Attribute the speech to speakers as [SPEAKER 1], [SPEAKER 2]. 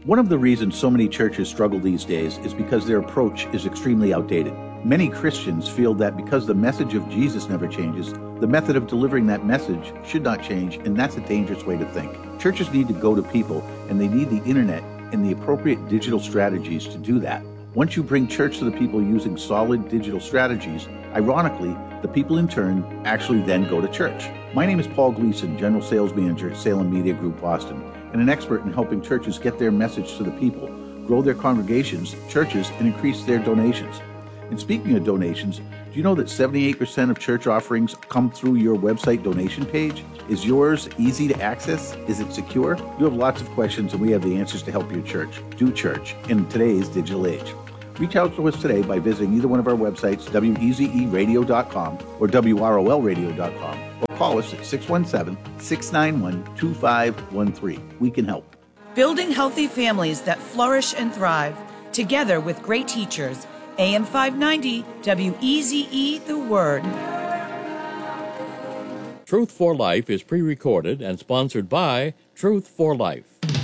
[SPEAKER 1] One of the reasons so many churches struggle these days is because their approach is extremely outdated. Many Christians feel that because the message of Jesus never changes, the method of delivering that message should not change, and that's a dangerous way to think. Churches need to go to people, and they need the internet and the appropriate digital strategies to do that. Once you bring church to the people using solid digital strategies, ironically, the people in turn actually then go to church. My name is Paul Gleason, General Sales Manager at Salem Media Group Boston, and an expert in helping churches get their message to the people, grow their congregations, churches, and increase their donations. And speaking of donations, do you know that 78% of church offerings come through your website donation page? Is yours easy to access? Is it secure? You have lots of questions, and we have the answers to help your church do church in today's digital age. Reach out to us today by visiting either one of our websites, wezeradio.com or wrolradio.com, or call us at 617-691-2513. We can help.
[SPEAKER 2] Building healthy families that flourish and thrive, together with great teachers. AM 590, WEZE, The Word.
[SPEAKER 3] Truth for Life is pre-recorded and sponsored by Truth for Life.